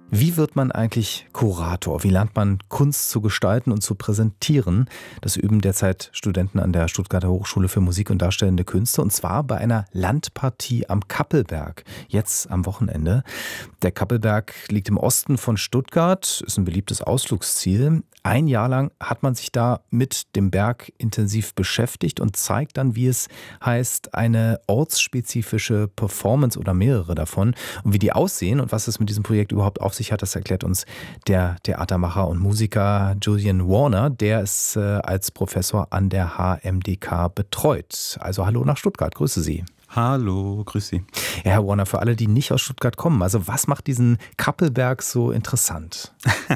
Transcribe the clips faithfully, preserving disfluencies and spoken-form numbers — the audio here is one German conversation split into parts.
Wie wird man eigentlich Kurator? Wie lernt man Kunst zu gestalten und zu präsentieren? Das üben derzeit Studenten an der Stuttgarter Hochschule für Musik und Darstellende Künste, und zwar bei einer Landpartie am Kappelberg, jetzt am Wochenende. Der Kappelberg liegt im Osten von Stuttgart, ist ein beliebtes Ausflugsziel. Ein Jahr lang hat man sich da mit dem Berg intensiv beschäftigt und zeigt dann, wie es heißt, eine ortsspezifische Performance oder mehrere davon. Und wie die aussehen und was es mit diesem Projekt überhaupt auf sich hat, das erklärt uns der Theatermacher und Musiker Julian Warner, der es äh, als Professor an der H M D K betreut. Also hallo nach Stuttgart, grüße Sie. Hallo, grüß Sie. Ja, Herr Warner, für alle, die nicht aus Stuttgart kommen, also was macht diesen Kappelberg so interessant?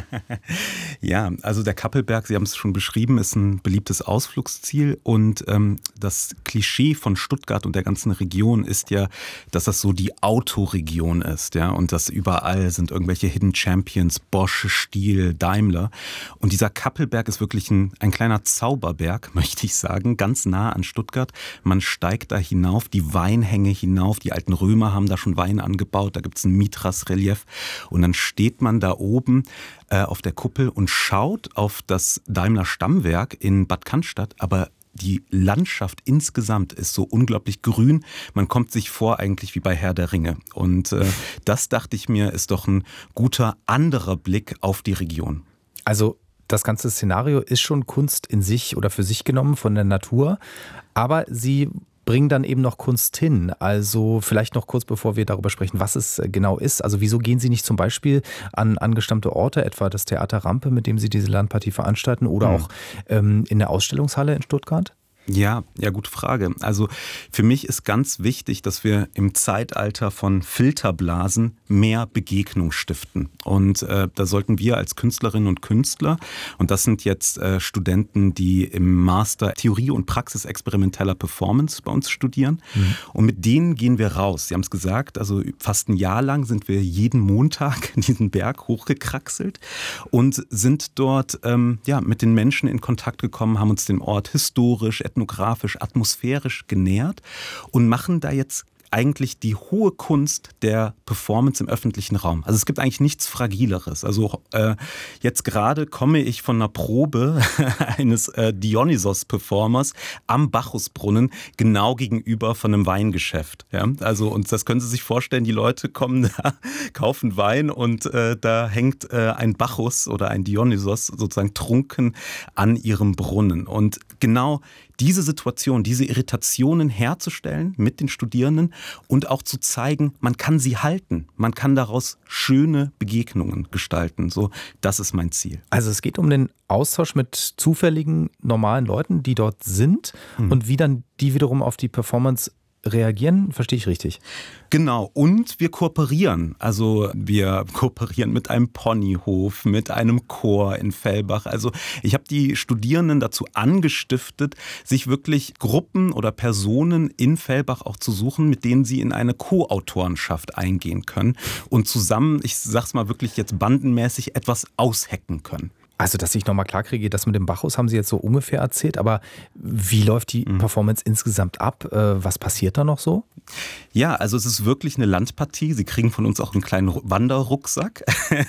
Ja, also der Kappelberg, Sie haben es schon beschrieben, ist ein beliebtes Ausflugsziel, und ähm, das Klischee von Stuttgart und der ganzen Region ist ja, dass das so die Autoregion ist, ja, und dass überall sind irgendwelche Hidden Champions, Bosch, Stihl, Daimler, und dieser Kappelberg ist wirklich ein, ein kleiner Zauberberg, möchte ich sagen, ganz nah an Stuttgart. Man steigt da hinauf, die Weinhänge hinauf, die alten Römer haben da schon Wein angebaut, da gibt es ein Mithras-Relief, und dann steht man da oben äh, auf der Kuppel und schaut auf das Daimler Stammwerk in Bad Cannstatt, aber die Landschaft insgesamt ist so unglaublich grün, man kommt sich vor eigentlich wie bei Herr der Ringe, und äh, das, dachte ich mir, ist doch ein guter anderer Blick auf die Region. Also das ganze Szenario ist schon Kunst in sich oder für sich genommen von der Natur, aber Sie bringen dann eben noch Kunst hin. Also vielleicht noch kurz, bevor wir darüber sprechen, was es genau ist. Also wieso gehen Sie nicht zum Beispiel an angestammte Orte, etwa das Theater Rampe, mit dem Sie diese Landpartie veranstalten, oder mhm. auch ähm, in der Ausstellungshalle in Stuttgart? Ja, ja, gute Frage. Also für mich ist ganz wichtig, dass wir im Zeitalter von Filterblasen mehr Begegnung stiften. Und äh, da sollten wir als Künstlerinnen und Künstler, und das sind jetzt äh, Studenten, die im Master Theorie und Praxis experimenteller Performance bei uns studieren. Mhm. Und mit denen gehen wir raus. Sie haben es gesagt, also fast ein Jahr lang sind wir jeden Montag diesen Berg hochgekraxelt und sind dort ähm, ja, mit den Menschen in Kontakt gekommen, haben uns den Ort historisch, ethnografisch, atmosphärisch genährt und machen da jetzt eigentlich die hohe Kunst der Performance im öffentlichen Raum. Also es gibt eigentlich nichts Fragileres. Also äh, jetzt gerade komme ich von einer Probe eines äh, Dionysos-Performers am Bacchusbrunnen, genau gegenüber von einem Weingeschäft. Ja? Also, und das können Sie sich vorstellen, die Leute kommen da, kaufen Wein, und äh, da hängt äh, ein Bacchus oder ein Dionysos sozusagen trunken an ihrem Brunnen. Und genau diese Situation, diese Irritationen herzustellen mit den Studierenden und auch zu zeigen, man kann sie halten. Man kann daraus schöne Begegnungen gestalten. So, das ist mein Ziel. Also es geht um den Austausch mit zufälligen, normalen Leuten, die dort sind, hm. und wie dann die wiederum auf die Performance reagieren, verstehe ich richtig? Genau, und wir kooperieren. Also wir kooperieren mit einem Ponyhof, mit einem Chor in Fellbach. Also ich habe die Studierenden dazu angestiftet, sich wirklich Gruppen oder Personen in Fellbach auch zu suchen, mit denen sie in eine Co-Autorenschaft eingehen können und zusammen, ich sag's mal wirklich jetzt bandenmäßig, etwas aushacken können. Also, dass ich nochmal klar kriege, das mit dem Bacchus haben Sie jetzt so ungefähr erzählt, aber wie läuft die Performance mhm. insgesamt ab? Was passiert da noch so? Ja, also es ist wirklich eine Landpartie. Sie kriegen von uns auch einen kleinen Wanderrucksack.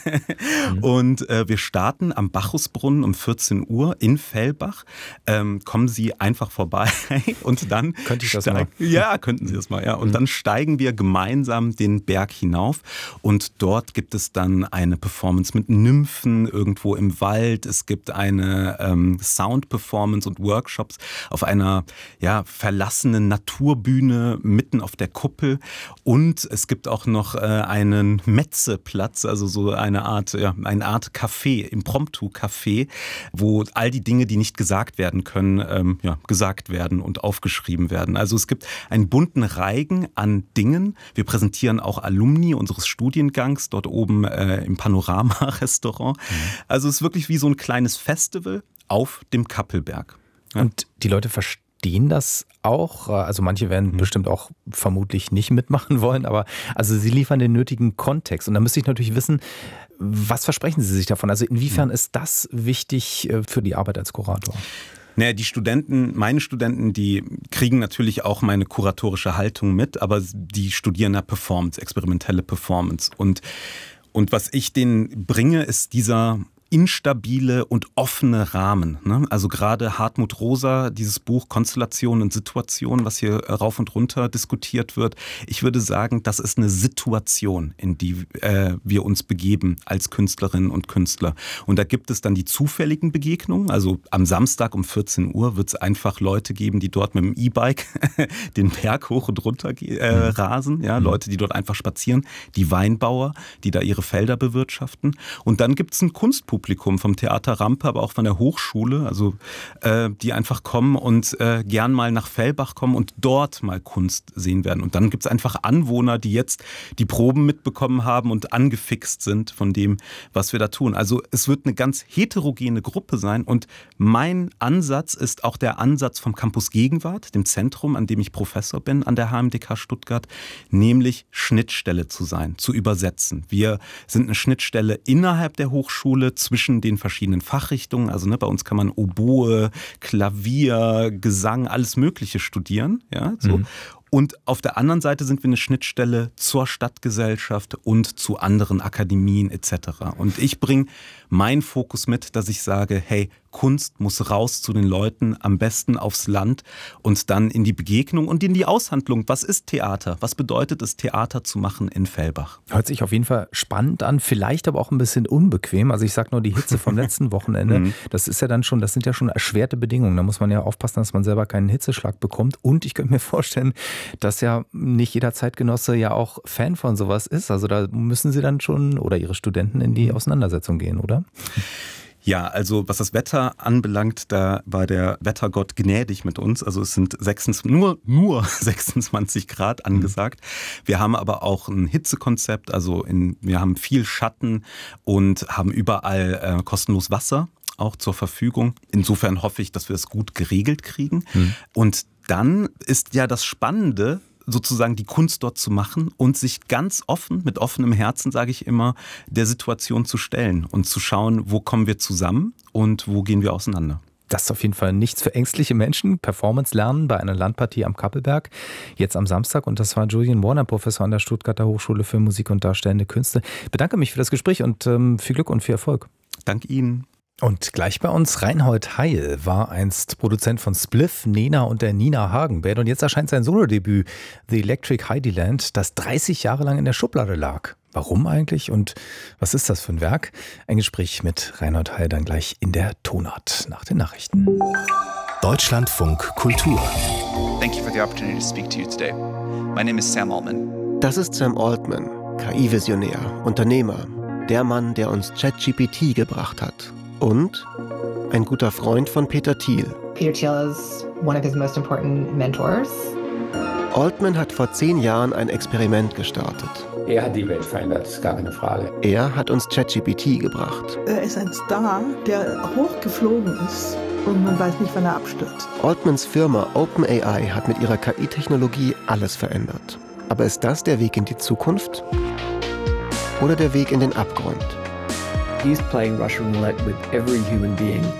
mhm. Und äh, wir starten am Bacchusbrunnen um vierzehn Uhr in Fellbach. Ähm, kommen Sie einfach vorbei und dann... Könnte ich das steig- mal? Ja, könnten Sie das mal. Ja. Und mhm. dann steigen wir gemeinsam den Berg hinauf, und dort gibt es dann eine Performance mit Nymphen irgendwo im Wald. Es gibt eine ähm, Sound-Performance und Workshops auf einer ja, verlassenen Naturbühne mitten auf der Kuppel. Und es gibt auch noch äh, einen Metzeplatz, also so eine Art, ja, eine Art Café, Impromptu-Café, wo all die Dinge, die nicht gesagt werden können, ähm, ja, gesagt werden und aufgeschrieben werden. Also es gibt einen bunten Reigen an Dingen. Wir präsentieren auch Alumni unseres Studiengangs dort oben äh, im Panorama-Restaurant. Mhm. Also es ist wirklich wie so ein kleines Festival auf dem Kappelberg. Ja. Und die Leute verstehen das auch? Also manche werden mhm. bestimmt auch vermutlich nicht mitmachen wollen, aber also Sie liefern den nötigen Kontext. Und da müsste ich natürlich wissen, was versprechen Sie sich davon? Also inwiefern mhm. ist das wichtig für die Arbeit als Kurator? Naja, die Studenten, meine Studenten, die kriegen natürlich auch meine kuratorische Haltung mit, aber die studieren ja Performance, experimentelle Performance. Und Und was ich denen bringe, ist dieser instabile und offene Rahmen. Ne? Also gerade Hartmut Rosa, dieses Buch Konstellationen und Situationen, was hier rauf und runter diskutiert wird. Ich würde sagen, das ist eine Situation, in die äh, wir uns begeben als Künstlerinnen und Künstler. Und da gibt es dann die zufälligen Begegnungen. Also am Samstag um vierzehn Uhr wird es einfach Leute geben, die dort mit dem E-Bike den Berg hoch und runter äh, rasen. Ja? Leute, die dort einfach spazieren. Die Weinbauer, die da ihre Felder bewirtschaften. Und dann gibt es ein Kunstpublikum vom Theater Rampe, aber auch von der Hochschule, also äh, die einfach kommen und äh, gern mal nach Fellbach kommen und dort mal Kunst sehen werden. Und dann gibt es einfach Anwohner, die jetzt die Proben mitbekommen haben und angefixt sind von dem, was wir da tun. Also es wird eine ganz heterogene Gruppe sein und mein Ansatz ist auch der Ansatz vom Campus Gegenwart, dem Zentrum, an dem ich Professor bin an der H M D K Stuttgart, nämlich Schnittstelle zu sein, zu übersetzen. Wir sind eine Schnittstelle innerhalb der Hochschule zwischen den verschiedenen Fachrichtungen. Also ne, bei uns kann man Oboe, Klavier, Gesang, alles Mögliche studieren. Ja, so. Mhm. Und auf der anderen Seite sind wir eine Schnittstelle zur Stadtgesellschaft und zu anderen Akademien et cetera. Und ich bringe meinen Fokus mit, dass ich sage, hey, Kunst muss raus zu den Leuten, am besten aufs Land und dann in die Begegnung und in die Aushandlung. Was ist Theater? Was bedeutet es, Theater zu machen in Fellbach? Hört sich auf jeden Fall spannend an, vielleicht aber auch ein bisschen unbequem. Also ich sage nur die Hitze vom letzten Wochenende. Das ist ja dann schon, das sind ja schon erschwerte Bedingungen. Da muss man ja aufpassen, dass man selber keinen Hitzeschlag bekommt. Und ich könnte mir vorstellen, dass ja nicht jeder Zeitgenosse ja auch Fan von sowas ist. Also da müssen Sie dann schon oder Ihre Studenten in die Auseinandersetzung gehen, oder? Ja, also was das Wetter anbelangt, da war der Wettergott gnädig mit uns. Also es sind sechsundzwanzig, nur, nur sechsundzwanzig Grad angesagt. Wir haben aber auch ein Hitzekonzept. Also in, wir haben viel Schatten und haben überall äh, kostenlos Wasser auch zur Verfügung. Insofern hoffe ich, dass wir es gut geregelt kriegen. Hm. Und dann ist ja das Spannende, sozusagen die Kunst dort zu machen und sich ganz offen, mit offenem Herzen, sage ich immer, der Situation zu stellen und zu schauen, wo kommen wir zusammen und wo gehen wir auseinander. Das ist auf jeden Fall nichts für ängstliche Menschen. Performance lernen bei einer Landpartie am Kappelberg, jetzt am Samstag. Und das war Julian Warner, Professor an der Stuttgarter Hochschule für Musik und Darstellende Künste. Ich bedanke mich für das Gespräch und ähm, viel Glück und viel Erfolg. Dank Ihnen. Und gleich bei uns, Reinhold Heil war einst Produzent von Spliff, Nena und der Nina Hagen Band. Und jetzt erscheint sein Solodebüt, The Electric Heidiland, das dreißig Jahre lang in der Schublade lag. Warum eigentlich und was ist das für ein Werk? Ein Gespräch mit Reinhold Heil dann gleich in der Tonart nach den Nachrichten. Deutschlandfunk Kultur. Thank you for the opportunity to speak to you today. My name is Sam Altman. Das ist Sam Altman, K I-Visionär, Unternehmer, der Mann, der uns ChatGPT gebracht hat. Und ein guter Freund von Peter Thiel. Peter Thiel is one of his most important mentors. Altman hat vor zehn Jahren ein Experiment gestartet. Er hat die Welt verändert, ist gar keine Frage. Er hat uns ChatGPT gebracht. Er ist ein Star, der hochgeflogen ist und man weiß nicht, wann er abstürzt. Altmans Firma OpenAI hat mit ihrer K I-Technologie alles verändert. Aber ist das der Weg in die Zukunft? Oder der Weg in den Abgrund? He's playing Russian roulette with every human being